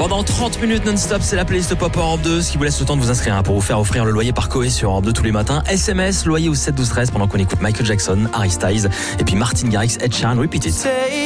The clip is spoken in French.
Pendant 30 minutes non-stop, c'est la playlist Pop Europe 2, ce qui vous laisse le temps de vous inscrire pour vous faire offrir le loyer par Coé sur Europe 2 tous les matins. SMS, loyer au 7 12 13 pendant qu'on écoute Michael Jackson, Harry Styles et puis Martin Garrix, Ed Sheeran, Repeat It.